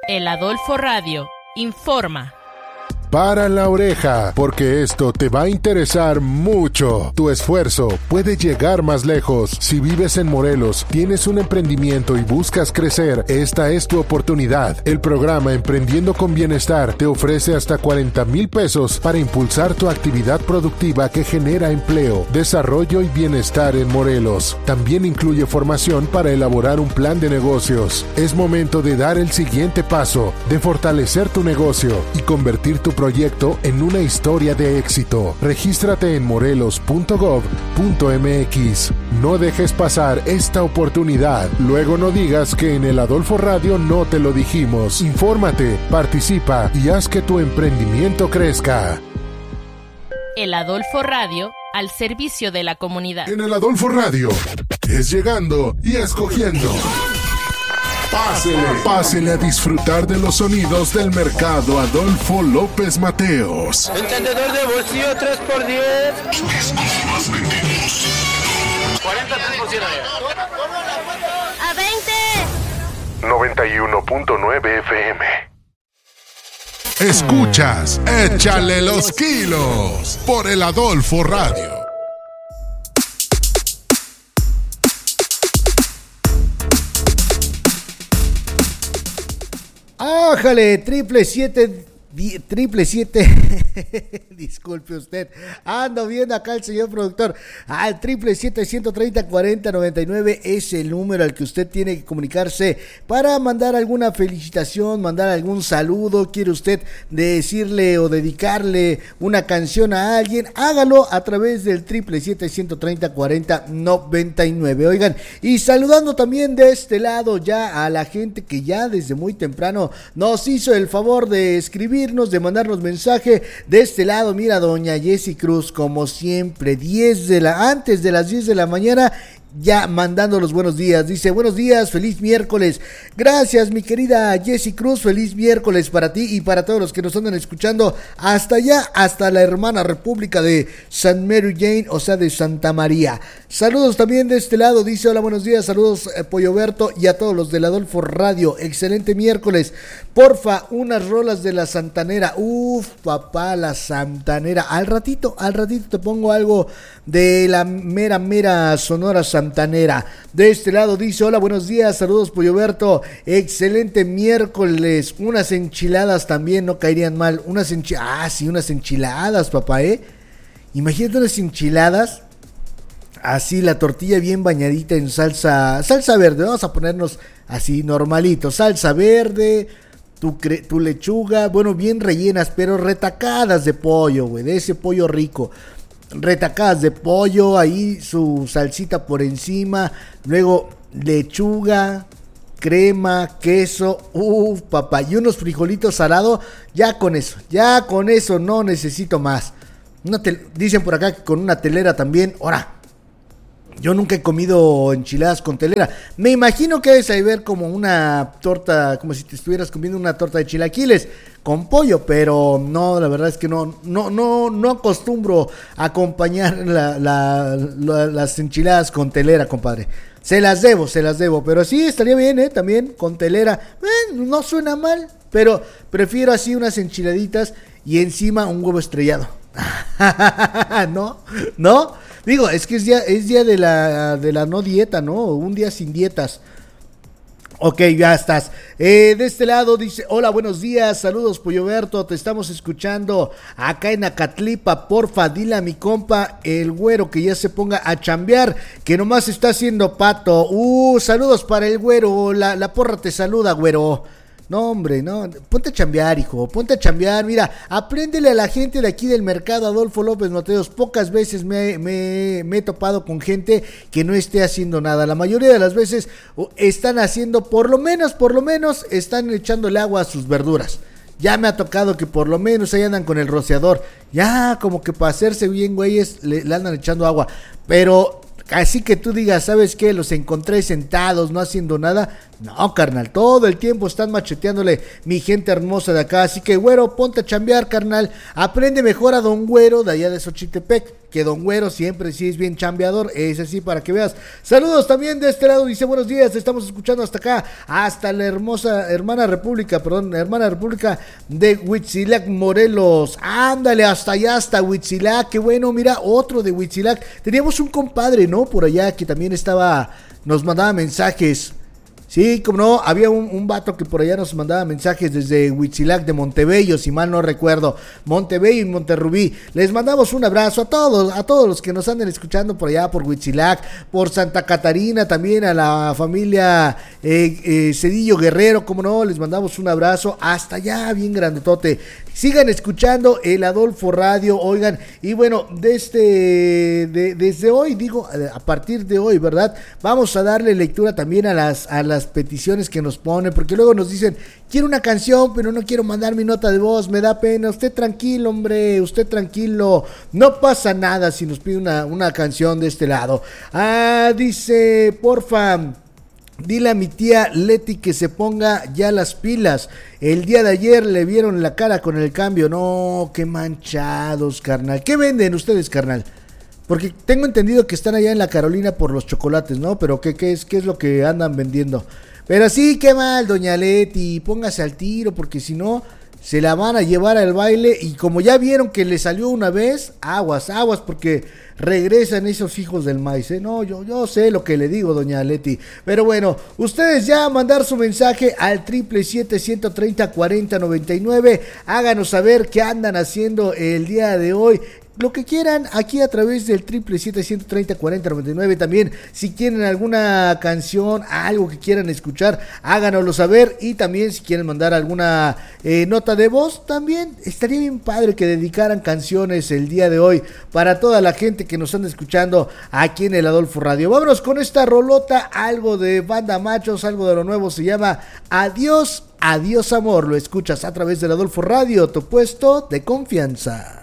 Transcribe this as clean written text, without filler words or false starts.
El Adolfo Radio informa. Para la oreja, porque esto te va a interesar mucho. Tu esfuerzo puede llegar más lejos. Si vives en Morelos, tienes un emprendimiento y buscas crecer, esta es tu oportunidad. El programa Emprendiendo con Bienestar te ofrece hasta 40,000 pesos para impulsar tu actividad productiva que genera empleo, desarrollo y bienestar en Morelos. También incluye formación para elaborar un plan de negocios. Es momento de dar el siguiente paso, de fortalecer tu negocio y convertir tu proyecto en una historia de éxito. Regístrate en morelos.gov.mx. No dejes pasar esta oportunidad. Luego no digas que en el Adolfo Radio no te lo dijimos. Infórmate, participa y haz que tu emprendimiento crezca. El Adolfo Radio al servicio de la comunidad. En el Adolfo Radio es llegando y escogiendo. Pásele a disfrutar de los sonidos del mercado Adolfo López Mateos. Encendedor de bolsillo 3x10. Discos más vendidos. 43%. A 20. 91.9 FM. Escuchas, échale los kilos por el Adolfo Radio. ¡Ájale! Triple siete. Disculpe usted, ando viendo acá el señor productor. Al 777-130-4099 es el número al que usted tiene que comunicarse para mandar alguna felicitación, mandar algún saludo. Quiere usted decirle o dedicarle una canción a alguien, hágalo a través del 777-130-4099. Oigan, y saludando también de este lado ya a la gente que ya desde muy temprano nos hizo el favor de escribir, de mandarnos mensaje. De este lado, mira, doña Jessy Cruz, como siempre, antes de las 10 de la mañana, ya mandando los buenos días. Dice: buenos días, feliz miércoles. Gracias, mi querida Jessy Cruz, feliz miércoles para ti y para todos los que nos andan escuchando hasta allá, hasta la hermana república de San Mary Jane, o sea, de Santa María. Saludos también de este lado, dice: hola, buenos días, saludos Pollo Berto y a todos los del Adolfo Radio, excelente miércoles. Porfa, unas rolas de la Santanera. Papá, la Santanera. Al ratito te pongo algo de la mera Sonora Santanera. De este lado dice: hola, buenos días, saludos Pollo Berto, excelente miércoles. Unas enchiladas también no caerían mal. Unas enchiladas, papá, imagínate unas enchiladas, así la tortilla bien bañadita en salsa verde. Vamos a ponernos así normalito, salsa verde, tu lechuga, bueno, bien rellenas, pero retacadas de pollo, güey, de ese pollo rico. Retacadas de pollo, ahí su salsita por encima, luego lechuga, crema, queso, papá, y unos frijolitos salados. Ya con eso no necesito más. Dicen por acá que con una telera también. Ahora, yo nunca he comido enchiladas con telera. Me imagino que debes ver como una torta, como si te estuvieras comiendo una torta de chilaquiles con pollo, pero no, la verdad es que no acostumbro a acompañar las enchiladas con telera, compadre. Se las debo, pero sí estaría bien, también con telera. No suena mal, pero prefiero así unas enchiladitas y encima un huevo estrellado. ¿No? Digo, es que es día de la no dieta, ¿no? Un día sin dietas. Ok, ya estás. De este lado dice: hola, buenos días, saludos Pollo Berto, te estamos escuchando acá en Acatlipa, porfa, dile a mi compa el güero que ya se ponga a chambear, que nomás está haciendo pato. Saludos para el güero, la porra te saluda, güero. No, hombre, no, ponte a chambear, hijo, ponte a chambear. Mira, apréndele a la gente de aquí del mercado Adolfo López Mateos. Pocas veces me he topado con gente que no esté haciendo nada. La mayoría de las veces están haciendo, por lo menos, están echándole agua a sus verduras. Ya me ha tocado que por lo menos ahí andan con el rociador. Ya, como que para hacerse bien, güeyes, le andan echando agua. Pero así que tú digas, ¿sabes qué? Los encontré sentados, no haciendo nada. No, carnal, todo el tiempo están macheteándole mi gente hermosa de acá. Así que, güero, ponte a chambear, carnal. Aprende mejor a don Güero de allá de Xochitepec. que Don Güero siempre sí es bien chambeador, es así para que veas. Saludos también de este lado, dice buenos días, estamos escuchando hasta acá, hasta la hermosa hermana república de Huitzilac, Morelos. Ándale, hasta allá, hasta Huitzilac, qué bueno, mira, otro de Huitzilac. Teníamos un compadre, ¿no? Por allá que también nos mandaba mensajes. Sí, como no, había un vato que por allá nos mandaba mensajes desde Huitzilac de Montebello, si mal no recuerdo, Montebello y Monterrubí. Les mandamos un abrazo a todos los que nos anden escuchando por allá, por Huitzilac, por Santa Catarina, también a la familia Cedillo Guerrero, como no, les mandamos un abrazo hasta allá, bien grandotote. Sigan escuchando el Adolfo Radio, oigan, y bueno, desde hoy, digo, a partir de hoy, ¿verdad? Vamos a darle lectura también a las peticiones que nos ponen, porque luego nos dicen, quiero una canción, pero no quiero mandar mi nota de voz, me da pena. Usted tranquilo, hombre, usted tranquilo, no pasa nada si nos pide una canción de este lado. Dice, porfa, dile a mi tía Leti que se ponga ya las pilas. El día de ayer le vieron la cara con el cambio. No, qué manchados, carnal. ¿Qué venden ustedes, carnal? Porque tengo entendido que están allá en la Carolina por los chocolates, ¿no? Pero ¿qué es lo que andan vendiendo? Pero sí, qué mal, doña Leti, póngase al tiro, porque si no, se la van a llevar al baile. Y como ya vieron que le salió una vez, aguas, porque regresan esos hijos del maíz, ¿eh? No, yo sé lo que le digo, doña Leti. Pero bueno, ustedes ya mandar su mensaje al 777-130-4099. Háganos saber qué andan haciendo el día de hoy. Lo que quieran aquí a través del 777-130-4099. También si quieren alguna canción, algo que quieran escuchar, háganoslo saber. Y también si quieren mandar alguna nota de voz, también estaría bien padre que dedicaran canciones el día de hoy para toda la gente que nos anda escuchando aquí en el Adolfo Radio. Vámonos con esta rolota, algo de Banda Machos, algo de lo nuevo, se llama Adiós, Adiós Amor. Lo escuchas a través del Adolfo Radio, tu puesto de confianza.